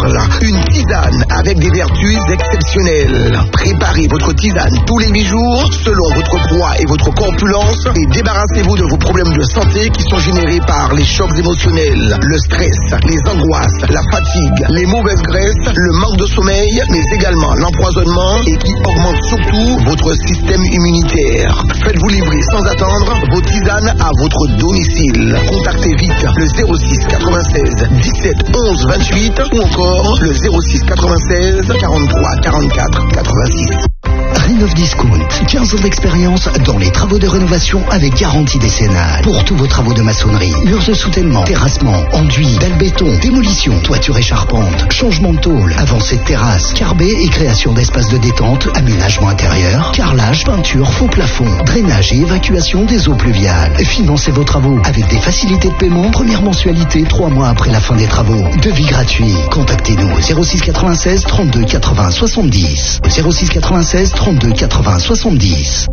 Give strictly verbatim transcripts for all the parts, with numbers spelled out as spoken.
parle. Une tisane avec des vertus exceptionnelles. Préparez votre tisane tous les huit jours selon votre poids et votre corpulence et débarrassez-vous de vos problèmes de santé qui sont générés par les chocs émotionnels, le stress, les angoisses, la fatigue, les mauvaises graisses, le manque de sommeil, mais également l'empoisonnement et qui augmente surtout votre système immunitaire. Faites-vous livrer sans attendre vos tisanes à votre domicile. Contactez vite le zéro six quatre-vingt-seize dix-sept onze vingt-huit ou encore le zéro six quatre-vingt-seize quarante-trois quarante-quatre quatre-vingt-six. Rénov Discount, quinze ans d'expérience dans les travaux de rénovation avec garantie décennale. Pour tous vos travaux de maçonnerie, murs de soutènement, terrassement, enduit, dalle béton, démolition, toiture et charpente, changement de tôle, avancée de terrasse, carbé et création d'espaces de détente, aménagement intérieur, carrelage, peinture, faux plafond, drainage et évacuation des eaux pluviales. Financez vos travaux avec des facilités de paiement, première mensualité, trois mois après la fin des travaux. Devis gratuit. Contactez-nous au zéro six quatre-vingt-seize trente-deux quatre-vingts soixante-dix. zéro six quatre-vingt-seize trente-deux quatre-vingts soixante-dix.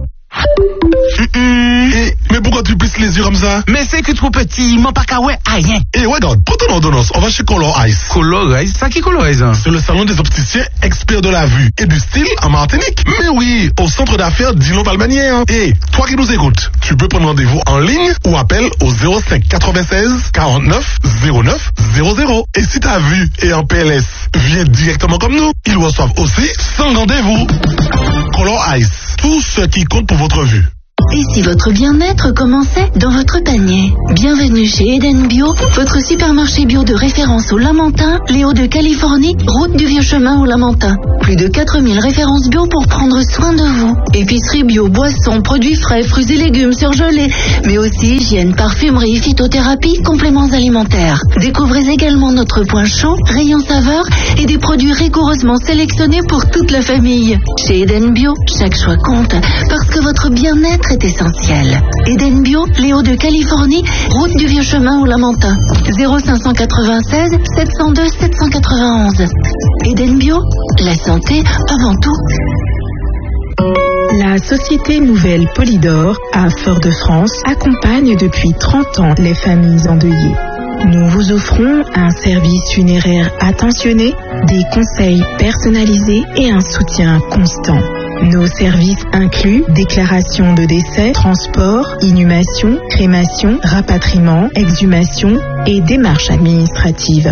Mm-mm. Et, mais pourquoi tu plisses les yeux comme ça? Mais c'est que trop petit, mon pas qu'à ouais, rien. Et regarde, prends ton ordonnance, on va chez Color Ice. Color Ice? Ça qui Color Ice? C'est le salon des opticiens experts de la vue et du style en Martinique. Mais oui, au centre d'affaires Dillon Valmanier. Et toi qui nous écoutes, tu peux prendre rendez-vous en ligne ou appelle au zéro cinq quatre-vingt-seize quarante-neuf zéro neuf zéro zéro. Et si ta vue est en P L S, viens directement comme nous. Ils reçoivent aussi sans rendez-vous. Color Ice, tout ce qui compte pour votre vue. Et si votre bien-être commençait dans votre panier? Bienvenue chez Eden Bio, votre supermarché bio de référence au Lamentin, les Hauts-de-Californie, route du Vieux Chemin au Lamentin. Plus de quatre mille références bio pour prendre soin de vous. Épicerie bio, boissons, produits frais, fruits et légumes surgelés, mais aussi hygiène, parfumerie, phytothérapie, compléments alimentaires. Découvrez également notre point chaud, rayon saveur et des produits rigoureusement sélectionnés pour toute la famille. Chez Eden Bio, chaque choix compte parce que votre bien-être est essentiel. Eden Bio, les Hauts-de-Californie, route du Vieux Chemin au Lamentin. zéro cinq quatre-vingt-seize sept cent deux sept cent quatre-vingt-onze. Eden Bio, la santé avant tout. La Société Nouvelle Polydor à Fort-de-France accompagne depuis trente ans les familles endeuillées. Nous vous offrons un service funéraire attentionné, des conseils personnalisés et un soutien constant. Nos services incluent déclaration de décès, transport, inhumation, crémation, rapatriement, exhumation et démarches administratives.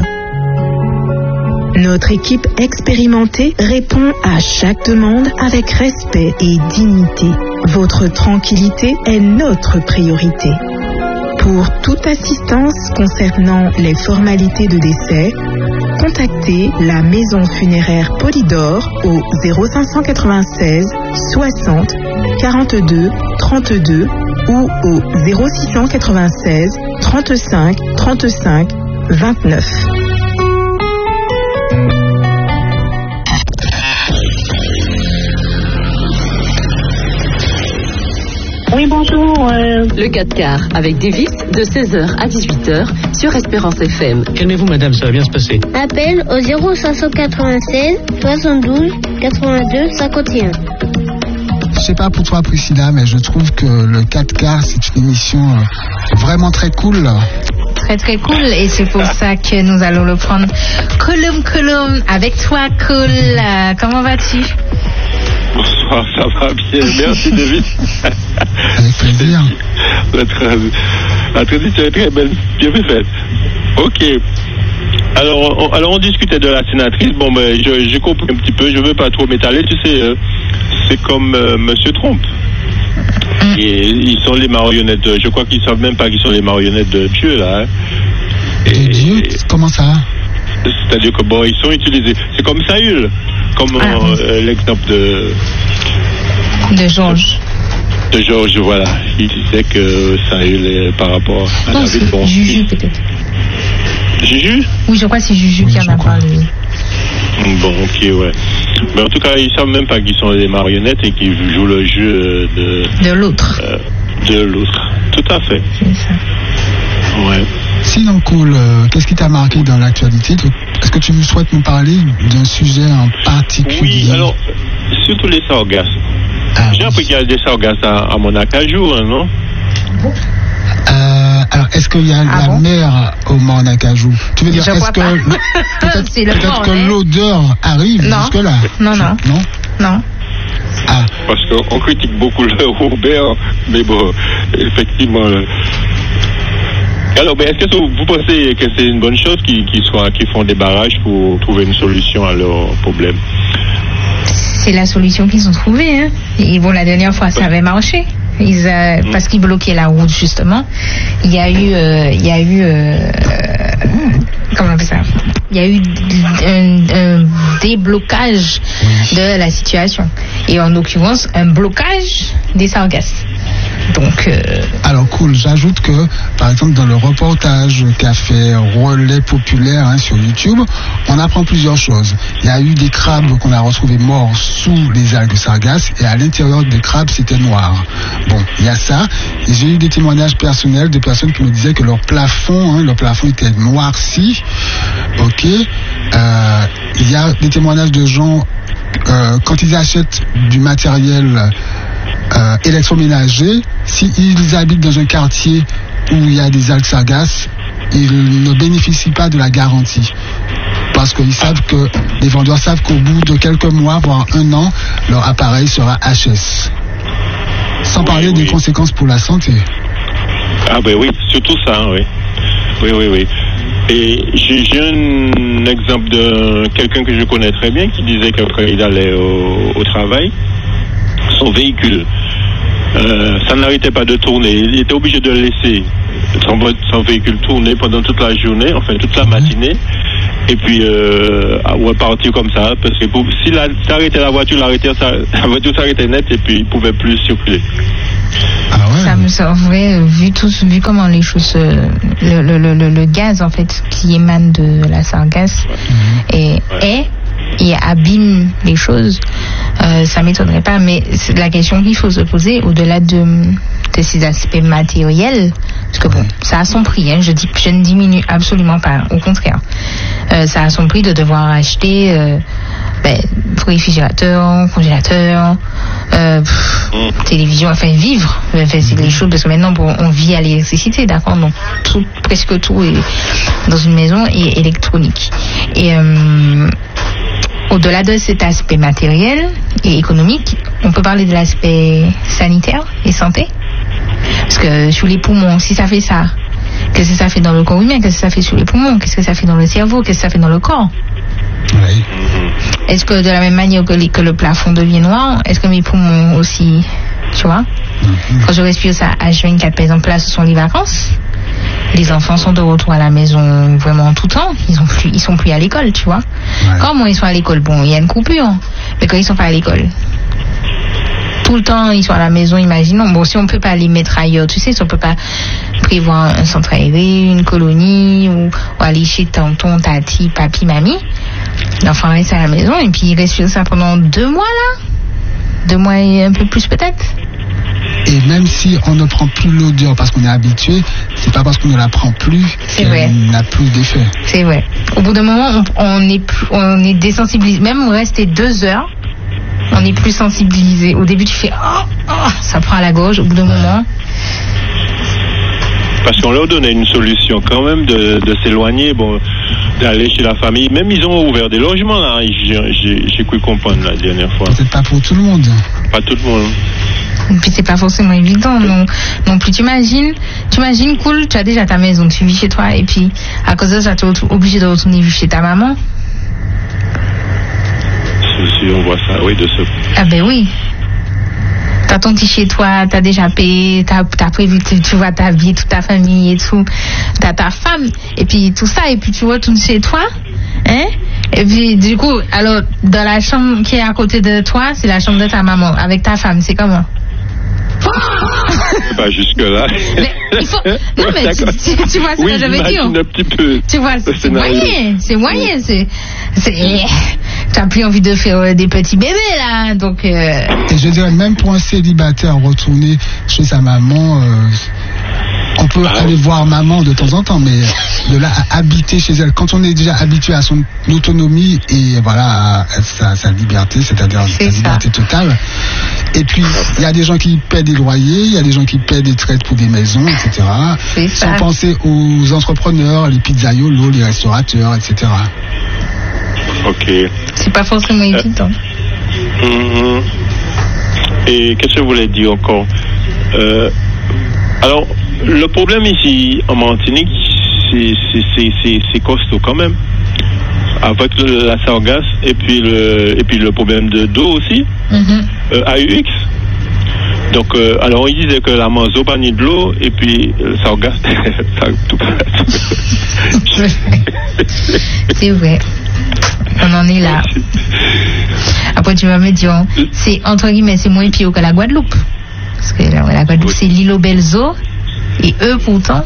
Notre équipe expérimentée répond à chaque demande avec respect et dignité. Votre tranquillité est notre priorité. Pour toute assistance concernant les formalités de décès, contactez la maison funéraire Polydor au zéro cinq quatre-vingt-seize soixante quarante-deux trente-deux ou au zéro six quatre-vingt-seize trente-cinq trente-cinq vingt-neuf. Oui, bonjour. Euh... Le quatre quarts avec Davis de seize heures à dix-huit heures sur Espérance F M. Calmez-vous, madame, ça va bien se passer. Appel au zéro cinq quatre-vingt-seize soixante-douze quatre-vingt-deux cinquante et un. Je sais pas pour toi, Priscilla, mais je trouve que le quatre quarts, c'est une émission vraiment très cool. Très très cool, et c'est pour ça que nous allons le prendre column column avec toi, cool. Euh, comment vas-tu? Bonsoir, ça va bien, merci David. Avec plaisir. La, tra- la tradition est très belle, bien faite. Ok. Alors on, alors on discutait de la sénatrice. Bon, ben, je, j'ai compris un petit peu, je veux pas trop m'étaler, tu sais, euh, c'est comme euh, Monsieur Trump. Et ils sont les marionnettes, de, je crois qu'ils savent même pas qu'ils sont les marionnettes de Dieu, là. Hein. Et, de Dieu? Comment ça? C'est-à-dire que bon, ils sont utilisés. C'est comme Saül, comme ah, euh, l'exemple de... De Georges. De Georges, voilà. Il disait que Saül est par rapport à non, David. Bon, Juju, peut-être. Juju? Oui, je crois que c'est Juju oui, qui en a parlé. Bon, ok, ouais. Mais en tout cas, ils savent même pas qu'ils sont des marionnettes et qu'ils jouent le jeu de... De l'autre. Euh, de l'autre. Tout à fait. C'est ça. Ouais. Sinon, cool, euh, qu'est-ce qui t'a marqué dans l'actualité? Est-ce que tu nous souhaites nous parler d'un sujet en particulier? Oui, alors, surtout les sargasses. Ah, J'ai oui. appris qu'il y a des sargasses à, à Monaco, hein, non? Euh, Euh, alors, est-ce qu'il y a Ah la bon mer au Mont Acajou? Tu veux dire, Je est-ce crois que pas. le- peut-être, C'est le peut-être port, que hein. l'odeur arrive Non. jusque-là? Non, non. Non? Non. Ah. Parce qu'on critique beaucoup le Robert, mais bon, effectivement. euh, Alors, ben, est-ce que vous pensez que c'est une bonne chose qu'ils qu'ils soient, qu'ils font des barrages pour trouver une solution à leurs problèmes? C'est la solution qu'ils ont trouvée. Hein. Et bon, la dernière fois, ça avait marché. Ils, euh, Mm. Parce qu'ils bloquaient la route, justement. Il y a eu... euh, il y a eu euh, comment on appelle ça? Il y a eu un, un déblocage de la situation. Et en l'occurrence, un blocage des sargasses. Donc... Euh, Alors cool, j'ajoute que par exemple dans le reportage qu'a fait Relais Populaire hein, sur YouTube, on apprend plusieurs choses. Il y a eu des crabes qu'on a retrouvés morts sous les algues sargasses et à l'intérieur des crabes c'était noir. Bon, il y a ça. Et j'ai eu des témoignages personnels de personnes qui me disaient que leur plafond, hein, leur plafond était noirci. Ok. Euh, il y a des témoignages de gens euh, quand ils achètent du matériel Euh, électroménager, s'ils habitent dans un quartier où il y a des algues sargasses, ils ne bénéficient pas de la garantie. Parce qu'ils savent que, les vendeurs savent qu'au bout de quelques mois, voire un an, leur appareil sera H S. Sans Oui, parler oui. des conséquences pour la santé. Ah ben oui, surtout ça, oui. Oui, oui, oui. Et j'ai j'ai un exemple de quelqu'un que je connais très bien qui disait que quand il allait au, au travail, son véhicule, euh, ça n'arrêtait pas de tourner. Il était obligé de laisser son, son véhicule tourner pendant toute la journée, enfin toute la matinée, et puis euh, ou partir comme ça, parce que pour, s'il a- s'il arrêtait la voiture, l'arrêtait, ça- la voiture s'arrêtait net et puis il pouvait plus circuler. Ça me semble, vu, tout, vu comment les choses, euh, le, le, le, le- le gaz en fait qui émane de la sargasse et est et abîme les choses, euh, ça m'étonnerait pas. Mais c'est la question qu'il faut se poser au-delà de, de ces aspects matériels, parce que bon, ça a son prix. Hein, je dis, je ne diminue absolument pas, au contraire. Euh, ça a son prix de devoir acheter euh, ben, réfrigérateur, congélateur, euh, pff, télévision, enfin vivre, enfin, c'est les choses parce que maintenant bon, on vit à l'électricité, d'accord, donc tout, presque tout est dans une maison est électronique. Et euh, au-delà de cet aspect matériel et économique, on peut parler de l'aspect sanitaire et santé, parce que sur les poumons, si ça fait ça, qu'est-ce que ça fait dans le corps humain, qu'est-ce que ça fait sur les poumons, qu'est-ce que ça fait dans le cerveau, qu'est-ce que ça fait dans le corps. Oui. Est-ce que de la même manière que, les, que le plafond devient noir, est-ce que mes poumons aussi, tu vois, quand je respire ça à H vingt-quatre, par exemple, là ce sont les vacances, les enfants sont de retour à la maison vraiment tout le temps, ils ont plus, ils sont plus à l'école, tu vois. Ouais. Quand moi, ils sont à l'école, bon, il y a une coupure, mais quand ils sont pas à l'école, tout le temps ils sont à la maison, imaginons, bon, si on peut pas les mettre ailleurs, tu sais, si on peut pas prévoir un centre aéré, une colonie, ou, ou aller chez tonton, tati, papi, mamie, l'enfant reste à la maison et puis il respire ça pendant deux mois là, deux mois et un peu plus peut-être. Et même si on ne prend plus l'odeur parce qu'on est habitué, c'est pas parce qu'on ne la prend plus qu'elle n'a plus d'effet. C'est vrai. Au bout d'un moment, on, on est plus, on est désensibilisé. Même rester deux heures, on est plus sensibilisé. Au début, tu fais oh, oh, ça prend à la gorge. Au bout d'un moment. Parce qu'on leur donnait une solution quand même de, de s'éloigner, bon, d'aller chez la famille. Même ils ont ouvert des logements là. J'ai, j'ai, j'ai cru comprendre la dernière fois. C'est pas pour tout le monde. Pas tout le monde. Et puis c'est pas forcément évident non, non plus. Tu imagines, tu imagines, cool, tu as déjà ta maison, tu vis chez toi et puis à cause de ça tu es obligé de retourner vivre chez ta maman. Si on voit ça, oui, de ce. Ah ben oui. T'as ton petit chez toi, t'as déjà payé, t'as, t'as prévu, tu, tu vois ta vie, toute ta famille et tout, t'as ta femme et puis tout ça et puis tu retournes chez toi, hein? Et puis du coup, alors dans la chambre qui est à côté de toi, c'est la chambre de ta maman avec ta femme, c'est comment? Pas jusque là. Mais il faut... Non mais tu, tu, tu vois ce oui, que je veux dire. Un petit peu tu vois, c'est, c'est moyen, c'est moyen, c'est, c'est... T'as plus envie de faire des petits bébés là, donc. Euh... Et je dirais même pour un célibataire retourner chez sa maman. Euh... On peut ah, aller voir maman de temps en temps, mais de là à habiter chez elle, quand on est déjà habitué à son autonomie et voilà à sa, sa liberté, c'est-à-dire c'est sa ça. liberté totale, Et puis, il y a des gens qui paient des loyers, il y a des gens qui paient des traites pour des maisons, et cetera. Sans penser aux entrepreneurs, les pizzaiolos, les restaurateurs, et cetera. Ok. C'est pas forcément euh, évident. Mm-hmm. Et qu'est-ce que je voulais dire encore? euh, Alors, le problème ici, en Martinique, c'est, c'est, c'est, c'est, c'est costaud quand même. Avec le, la sargasse et puis le, et puis le problème de d'eau aussi, mm-hmm. euh, A U X. Donc, euh, alors, il disait que la manzo pas ni de l'eau, et puis le sargasse, ça tout c'est vrai. On en est là. Après, tu vas me dire, c'est entre guillemets, c'est moins pire que la Guadeloupe. Parce que la, la Guadeloupe, oui. C'est l'île aux belles eaux, et eux, pourtant.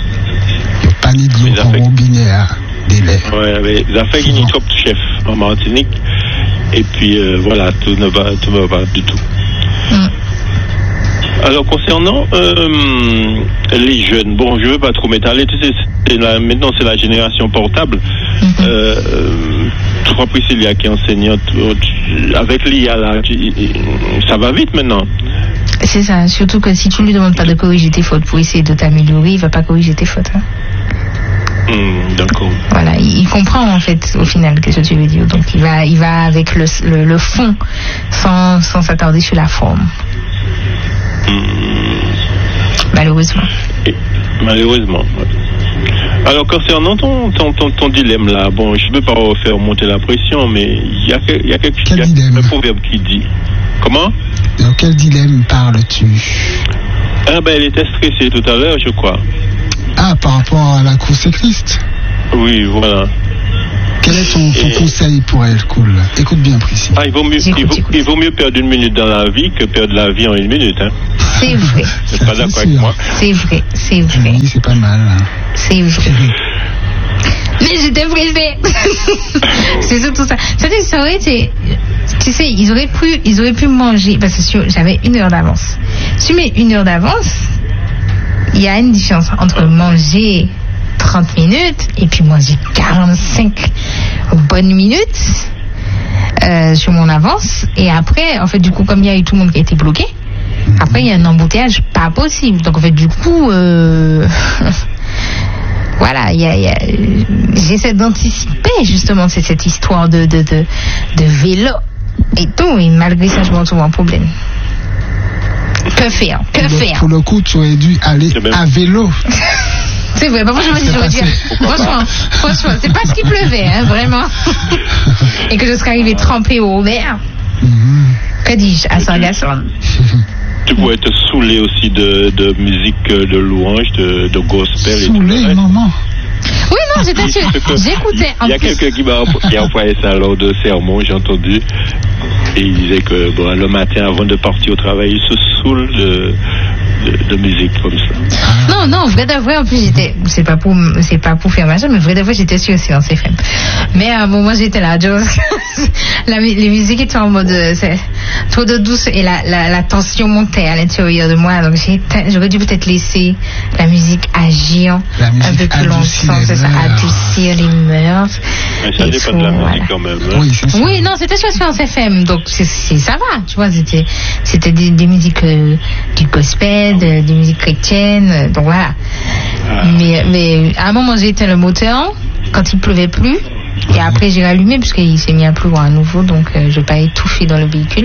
Pas ni de l'eau en robinet, hein. Ouais, mais ça fait qu'il y a trop de chefs en Martinique, et puis euh, voilà, tout ne va, tout ne va pas du tout. Mm. Alors concernant euh, les jeunes, bon, je veux pas trop m'étaler, tu sais, c'est la, maintenant c'est la génération portable. Mm-hmm. Euh, je crois Priscilla qui est enseignante, avec l'I A là, tu, ça va vite maintenant. C'est ça, surtout que si tu lui demandes pas de corriger tes fautes pour essayer de t'améliorer, il va pas corriger tes fautes. Hein. Mmh, d'accord. Voilà, il, il comprend en fait au final qu'est-ce que tu veux dire. Donc il va, il va avec le, le, le fond sans, sans s'attarder sur la forme. Mmh. Malheureusement. Et, malheureusement. Ouais. Alors concernant ton, ton, ton, ton dilemme là, bon, je ne veux pas faire monter la pression, mais il y a, il y a quelque chose, il y a un proverbe qui dit. Comment? De quel dilemme parles-tu? Ah ben elle était stressée tout à l'heure, je crois. Ah, par rapport à la course cycliste? Oui, voilà. Quel est ton, ton Et... conseil pour elle, cool? Écoute bien, Priscilla. Ah, il vaut mieux, il vaut, il vaut mieux perdre une minute dans la vie que perdre la vie en une minute, hein. C'est vrai. C'est pas d'accord avec moi. C'est vrai, c'est vrai. Oui, c'est pas mal. Hein. C'est vrai. Mais j'étais pressée. C'est surtout ça. Ça, ça aurait été... Tu sais, ils auraient pu, ils auraient pu manger, parce que j'avais une heure d'avance. Si tu mets une heure d'avance, il y a une différence entre manger trente minutes et puis manger quarante-cinq bonnes minutes euh, sur mon avance. Et après, en fait, du coup, comme il y a eu tout le monde qui a été bloqué, après, il y a un embouteillage pas possible. Donc, en fait, du coup... Euh... Voilà, y a, y a, j'essaie d'anticiper justement c'est cette histoire de, de, de, de vélo et tout, et malgré ça, je me retrouve en problème. Que faire? Que pour faire le, Pour le coup, tu aurais dû aller à vélo. C'est vrai, bah, franchement, j'aurais dû. Franchement, franchement, c'est pas ce qui pleuvait, hein, vraiment. Et que je serais arrivée trempée au verre. Mm-hmm. Que dis-je? À Sargassonne. Tu pourrais te saouler aussi de, de musique de louange, de, de gospel. Saouler, maman. Oui, non, j'étais sûre. J'écoutais. Il y a plus... quelqu'un qui m'a qui a envoyé ça lors de sermon, j'ai entendu. Et il disait que bon, le matin, avant de partir au travail, il se saoule de, de, de musique comme ça. Non, non, vrai de vrai, en plus, j'étais. C'est pas pour, c'est pas pour faire machin, mais vrai de vrai, j'étais sûre aussi en C F M. Mais à un moment, j'étais là. La, les musiques étaient en mode. C'est trop de douce et la, la, la tension montait à l'intérieur de moi. Donc, j'ai, j'aurais dû peut-être laisser la musique agir la musique un peu plus longtemps, c'est ça, adoucir les mœurs. Mais ça dépend de la musique voilà. Quand même. Hein. Oui, c'est ça. Oui, non, c'était sur C F M. Donc, c'est, c'est, ça va, tu vois, c'était, c'était des, des musiques euh, du gospel, de, des musiques chrétiennes, donc voilà. Ah. Mais, mais à un moment, j'ai éteint le moteur quand il pleuvait plus, et après j'ai rallumé parce qu'il s'est mis à pleuvoir à nouveau, donc euh, je vais pas étouffer dans le véhicule.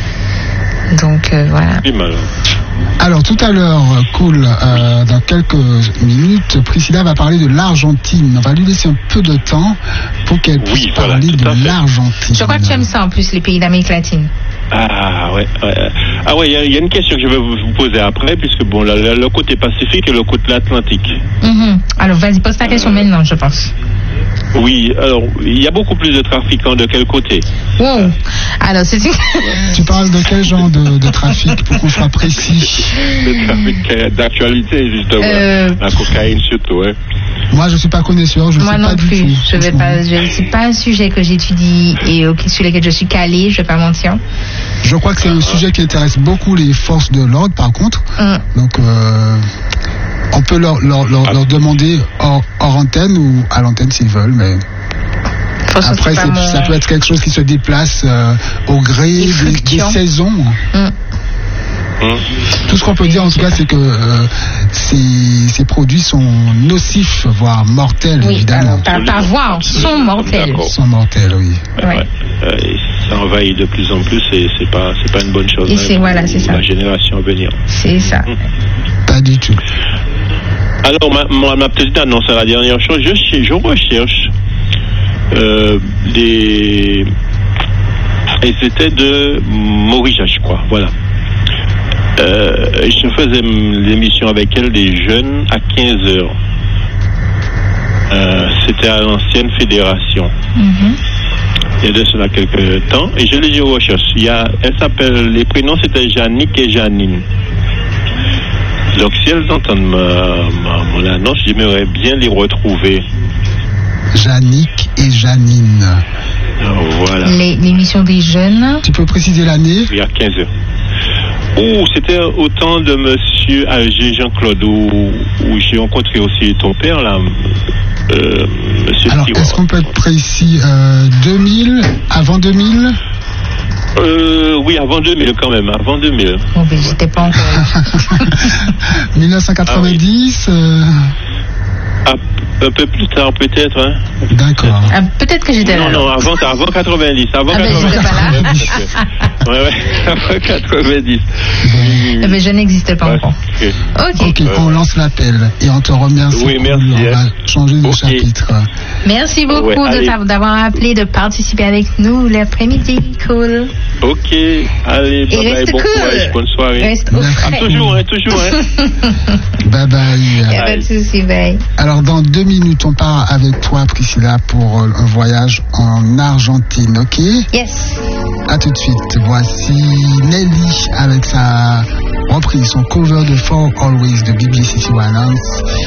Donc euh, voilà. Alors tout à l'heure, cool, euh, dans quelques minutes, Priscilla va parler de l'Argentine. On va lui laisser un peu de temps pour qu'elle puisse oui, voilà, parler de l'Argentine. Je crois que tu aimes ça en plus, les pays d'Amérique latine. Ah ouais, ouais. Ah ouais, il y, y a une question que je vais vous poser après, puisque bon, le, le, le côté Pacifique et le côté Atlantique. Mm-hmm. Alors vas-y, pose ta question euh... maintenant, je pense. Oui, alors, il y a beaucoup plus de trafiquants de quel côté? Wow. Alors, c'est... Tu parles de quel genre de, de trafic, pour qu'on soit précis? Le trafic d'actualité, justement. Euh... La cocaïne, surtout, hein. Moi, je ne suis pas connaisseur, je ne sais pas du tout. Moi non plus, je vais pas, je, c'est pas un sujet que j'étudie et sur lequel je suis calée, je ne vais pas mentir. Je crois que c'est un sujet qui intéresse beaucoup les forces de l'ordre, par contre. Mm. Donc... Euh... On peut leur, leur, leur, leur demander hors, hors antenne ou à l'antenne s'ils veulent, mais après c'est, mon... ça peut être quelque chose qui se déplace euh, au gré des, des saisons. Mmh. Hum. Tout ce qu'on peut dire en tout cas, c'est que euh, ces, ces produits sont nocifs, voire mortels, oui, évidemment. Pas, pas voire, sont mortels. Ils sont mortels, oui. Ouais. Euh, ça envahit de plus en plus et c'est pas, c'est pas une bonne chose. Et c'est, pour voilà, c'est ça. La génération à venir. C'est ça. Hum. Pas du tout. Alors, ma, ma, ma petite annonce à la dernière chose, je, je recherche euh, des... Et c'était de Morija, je crois, voilà. Euh, je faisais l'émission avec elle, des jeunes, à quinze heures. Euh, c'était à l'ancienne fédération. Mm-hmm. Il y a de cela quelques temps. Et je les recherche. Il y a, elle s'appelle, les prénoms c'était Jannick et Janine. Donc si elles entendent ma, ma, mon annonce, j'aimerais bien les retrouver. Jannick et Janine. Voilà. Les, l'émission des jeunes. Tu peux préciser l'année? Oui, à quinze heures. Oh, c'était au temps de monsieur Alger Jean-Claude, où, où j'ai rencontré aussi ton père, là, euh, monsieur Alors, Stewart. Est-ce qu'on peut être précis euh, deux mille, avant deux mille? Euh, oui, avant deux mille quand même, avant deux mille. Oh, mais j'étais pas encore. dix-neuf cent quatre-vingt-dix ah, oui. euh... ah, un peu plus tard peut-être, hein. D'accord. Ah, peut-être que j'étais non, là. Non, non, avant, avant quatre-vingt-dix. Avant ah, ben quatre-vingt-dix. j'étais pas là. ouais, ouais, avant quatre-vingt-dix. Eh ben, je n'existais pas encore. Okay. Ok. Ok, euh... on lance l'appel et on te remercie. Oui, merci. On va changer de okay. chapitre. Merci beaucoup ouais, de d'avoir appelé, de participer avec nous l'après-midi. Cool. Ok, allez, bye et bye, reste bon cool. courage, bonne soirée. Reste au frais. Ah, toujours, hein, toujours, hein. Bye bye. Il n'y a pas de souci, bye. Alors, dans deux minutes, on part avec toi, Priscilla, pour un voyage en Argentine, ok? Yes. À tout de suite. Voici Nelly avec sa reprise, son cover de For Always de B B C T Winans.